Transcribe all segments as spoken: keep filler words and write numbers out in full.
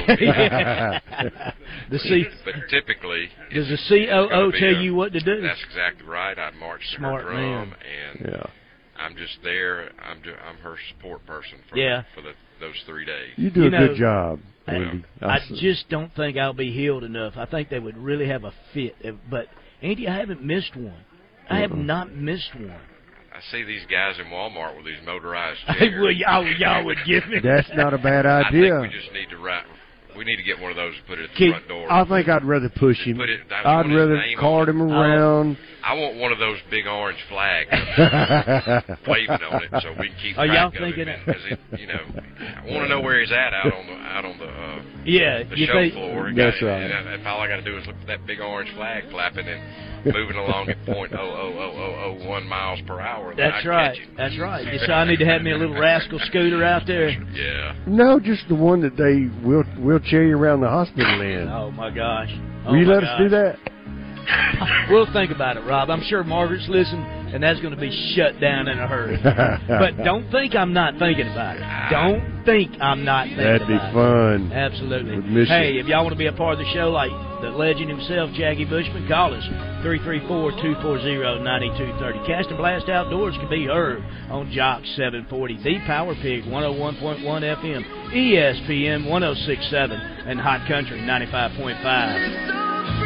the C. But typically, does the C O O tell a, you what to do? That's exactly right. I march to Smart her drum, man. and yeah. I'm just there. I'm do, I'm her support person for yeah. for the, those three days. You do you a know, good job, Andy. I, I just don't think I'll be healed enough. I think they would really have a fit. But, Andy, I haven't missed one. I have not missed one. I see these guys in Walmart with these motorized chairs. well, y'all, y'all would give me. That's not a bad idea. I think we just need to write. We need to get one of those and put it at the Keep, front door. I think I'd rather push him. Put it, I'd rather cart him around. I want one of those big orange flags waving on it so we can keep Are track y'all of thinking him. Because it, you know, I want to know where he's at out on the out on the uh, yeah, the you show think, floor. That's got, right. And, and all I got to do is look for that big orange flag flapping and moving along at point oh oh oh oh oh one miles per hour. That's right. That's right. So I need to have me a little rascal scooter out there. Yeah. No, just the one that they will wheelchair you around the hospital in. Oh my gosh. Oh will you my let gosh. us do that? We'll think about it, Rob. I'm sure Margaret's listening, and that's going to be shut down in a hurry. But don't think I'm not thinking about it. Don't think I'm not thinking That'd be about fun. it. Absolutely. Miss Hey, you. if y'all want to be a part of the show like the legend himself, Jackie Bushman, call us three three four, two four zero, nine two three zero. Cast and Blast Outdoors can be heard on Jock seven forty, The Power Pig one oh one point one F M, E S P N one oh six point seven, and Hot Country ninety-five point five.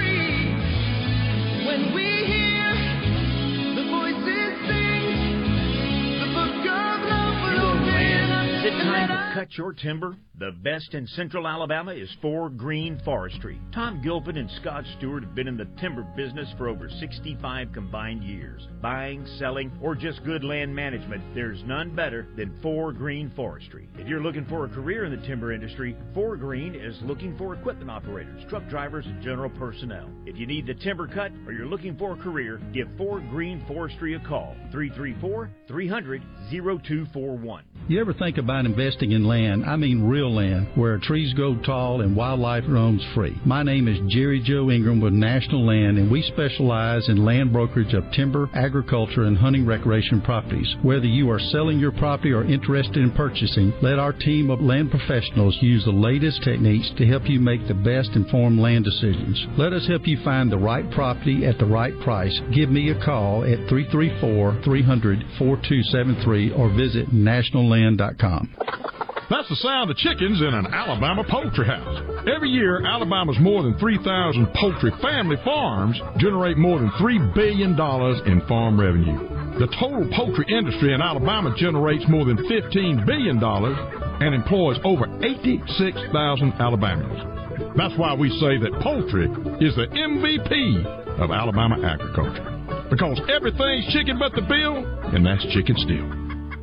When we hear the voices sing, the book of love will open. Is it time to cut your timber? The best in Central Alabama is Four Green Forestry. Tom Gilpin and Scott Stewart have been in the timber business for over sixty-five combined years. Buying, selling, or just good land management, there's none better than Four Green Forestry. If you're looking for a career in the timber industry, Four Green is looking for equipment operators, truck drivers, and general personnel. If you need the timber cut or you're looking for a career, give Four Green Forestry a call. three three four, three hundred, oh two four one. You ever think about investing in land? I mean real land, where trees grow tall and wildlife roams free. My name is Jerry Joe Ingram with National Land, and we specialize in land brokerage of timber, agriculture, and hunting recreation properties. Whether you are selling your property or interested in purchasing, let our team of land professionals use the latest techniques to help you make the best informed land decisions. Let us help you find the right property at the right price. Give me a call at three three four, three hundred, four two seven three or visit national land dot com. That's the sound of chickens in an Alabama poultry house. Every year, Alabama's more than three thousand poultry family farms generate more than three billion dollars in farm revenue. The total poultry industry in Alabama generates more than fifteen billion dollars and employs over eighty-six thousand Alabamians. That's why we say that poultry is the M V P of Alabama agriculture. Because everything's chicken but the bill, and that's chicken still.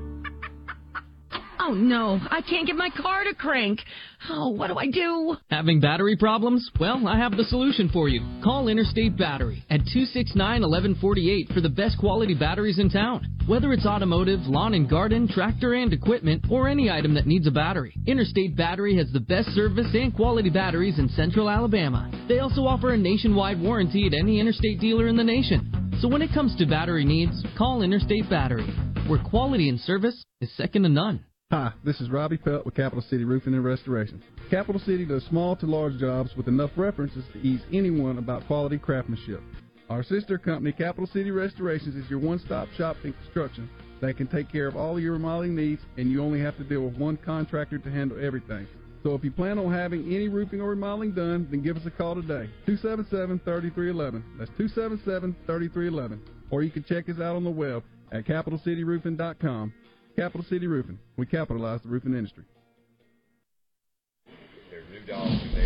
Oh, no, I can't get my car to crank. Oh, what do I do? Having battery problems? Well, I have the solution for you. Call Interstate Battery at two six nine, one one four eight for the best quality batteries in town. Whether it's automotive, lawn and garden, tractor and equipment, or any item that needs a battery, Interstate Battery has the best service and quality batteries in Central Alabama. They also offer a nationwide warranty at any Interstate dealer in the nation. So when it comes to battery needs, call Interstate Battery, where quality and service is second to none. Hi, this is Robbie Pelt with Capital City Roofing and Restoration. Capital City does small to large jobs with enough references to ease anyone about quality craftsmanship. Our sister company, Capital City Restorations, is your one-stop shop in construction that can take care of all of your remodeling needs, and you only have to deal with one contractor to handle everything. So if you plan on having any roofing or remodeling done, then give us a call today, two seven seven, three three one one. That's two seven seven, three three one one. Or you can check us out on the web at capital city roofing dot com. Capital City Roofing. We capitalize the roofing industry. There's new dogs in there.